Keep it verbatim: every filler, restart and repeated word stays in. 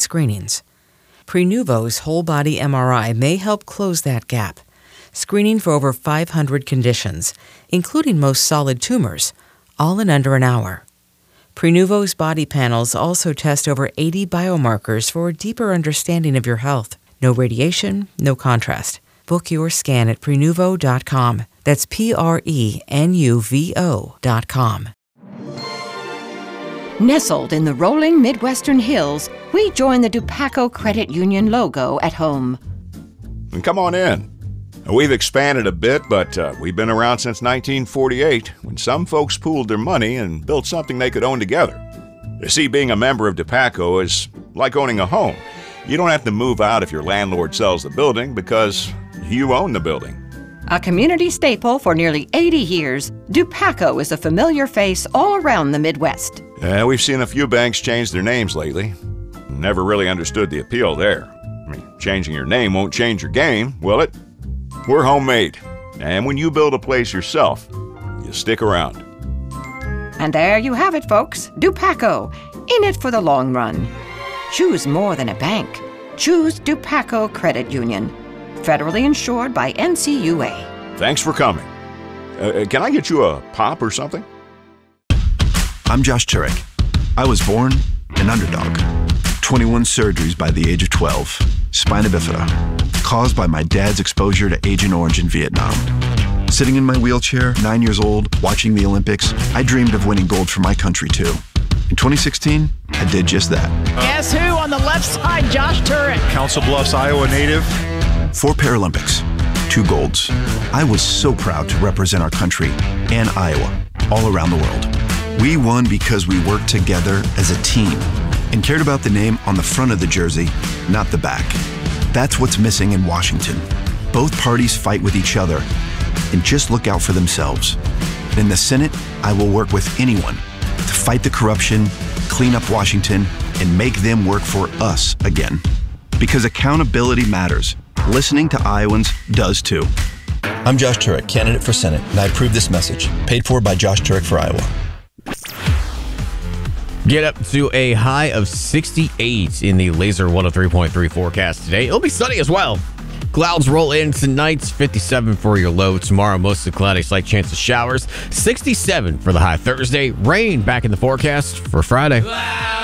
screenings. Prenuvo's whole-body M R I may help close that gap, screening for over five hundred conditions, including most solid tumors, all in under an hour. Prenuvo's body panels also test over eighty biomarkers for a deeper understanding of your health. No radiation, no contrast. Book your scan at Prenuvo dot com. That's P R E N U V O dot com. Nestled in the rolling Midwestern hills, we join the Dupaco Credit Union logo at home. And come on in. We've expanded a bit, but uh, we've been around since nineteen forty-eight, when some folks pooled their money and built something they could own together. You see, being a member of Dupaco is like owning a home. You don't have to move out if your landlord sells the building because you own the building. A community staple for nearly eighty years, Dupaco is a familiar face all around the Midwest. Uh, we've seen a few banks change their names lately. Never really understood the appeal there. I mean, changing your name won't change your game, will it? We're homemade, and when you build a place yourself, you stick around. And there you have it, folks. Dupaco, in it for the long run. Choose more than a bank. Choose Dupaco Credit Union. Federally insured by N C U A. Thanks for coming. Uh, can I get you a pop or something? I'm Josh Turek. I was born an underdog. twenty-one surgeries by the age of twelve. Spina bifida, caused by my dad's exposure to Agent Orange in Vietnam. Sitting in my wheelchair, nine years old, watching the Olympics, I dreamed of winning gold for my country too. In twenty sixteen, I did just that. Guess who on the left side? Josh Turek. Council Bluffs, Iowa native. Four Paralympics, two golds. I was so proud to represent our country and Iowa all around the world. We won because we worked together as a team and cared about the name on the front of the jersey, not the back. That's what's missing in Washington. Both parties fight with each other and just look out for themselves. In the Senate, I will work with anyone to fight the corruption, clean up Washington, and make them work for us again. Because accountability matters. Listening to Iowans does too. I'm Josh Turek, candidate for Senate, and I approve this message. Paid for by Josh Turek for Iowa. Get up to a high of sixty-eight in the Laser one oh three point three forecast today. It'll be sunny as well. Clouds roll in tonight, fifty-seven for your low. Tomorrow, mostly cloudy, slight chance of showers. sixty-seven for the high Thursday. Rain back in the forecast for Friday. Wow.